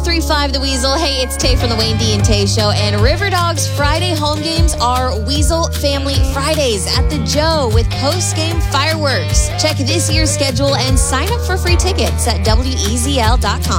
1035 The Weasel. Hey, it's Tay from the Wayne D and Tay Show. And River Dogs Friday home games are Weasel Family Fridays at the Joe with post-game fireworks. Check this year's schedule and sign up for free tickets at WEZL.com.